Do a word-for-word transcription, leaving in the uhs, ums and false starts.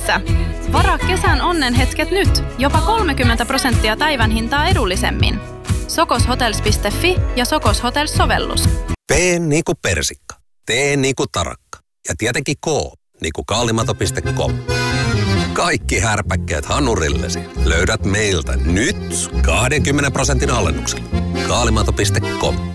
Missä? Varaa kesän onnenhetket nyt. Jopa kolmekymmentä prosenttia päivän hintaa edullisemmin. sokoshotels piste fi ja Sokos Hotels-sovellus. P niinku persikka. T niinku tarakka. Ja tietenkin K niinku kaalimato piste com. Kaikki härpäkkeet hanurillesi löydät meiltä nyt kaksikymmentä prosentin alennuksella. kaalimato piste com.